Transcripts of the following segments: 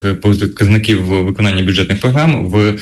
показників виконання бюджетних програм в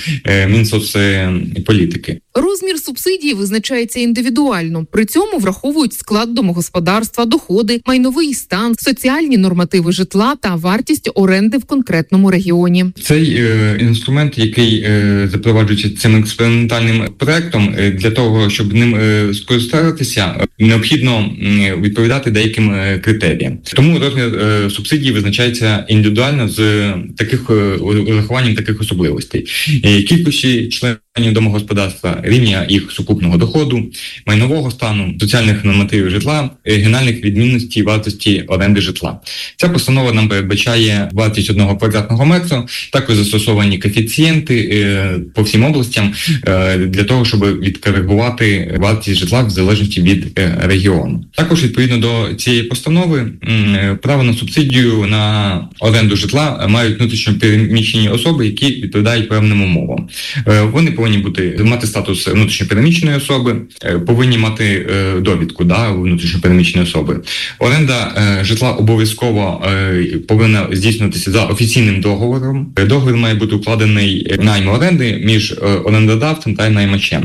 Мінсоцполітики. Розмір субсидії визначається індивідуально. При цьому враховують склад домогосподарства, доходи, майновий стан, соціальні нормативи житла та вартість оренди в конкретному регіоні. Цей інструмент, який запроваджується цим експериментальним проектом, для того, щоб ним скористатися, необхідно відповідати деяким критеріям. Тому розмір субсидії визначається індивідуально з урахуванням таких особливостей: кількості членів домогосподарства, рівня їх сукупного доходу, майнового стану, соціальних нормативів житла, регіональних відмінностей вартості оренди житла. Ця постанова нам передбачає вартість 1 квадратного метру, також застосовані коефіцієнти по всім областям для того, щоб відкоригувати вартість житла в залежності від регіону. Також відповідно до цієї постанови право на субсидію на оренду житла мають внутрішньо переміщені особи, які відповідають певним умовам. Вони повинні мати статус внутрішньопереміщеної особи, повинні мати довідку внутрішньопереміщеної особи. Оренда житла обов'язково повинна здійснюватися за офіційним договором. Договір має бути укладений найм оренди між орендодавцем та наймачем.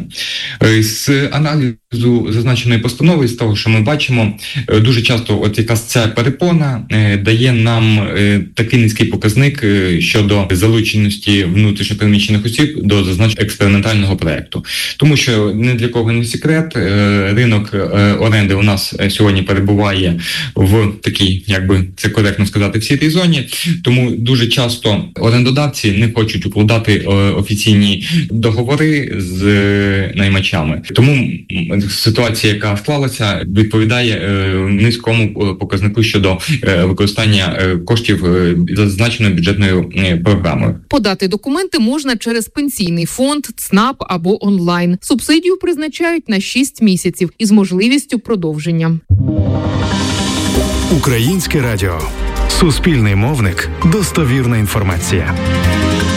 З аналізу зазначеної постанови, з того, що ми бачимо, дуже часто якраз ця перепона дає нам такий низький показник щодо залученості внутрішньопереміщених осіб до зазначеного експериментального проекту. Тому що ні для кого не секрет, ринок оренди у нас сьогодні перебуває в такій, як би це коректно сказати, в сірій зоні. Тому дуже часто орендодавці не хочуть укладати офіційні договори з наймачами. Тому ситуація, яка склалася, відповідає низькому показнику щодо використання коштів зазначеною бюджетною програмою. Подати документи можна через пенсійний фонд, ЦНАП або онлайн. Субсидію призначають на 6 місяців із можливістю продовження. Українське радіо. Суспільний мовник. Достовірна інформація.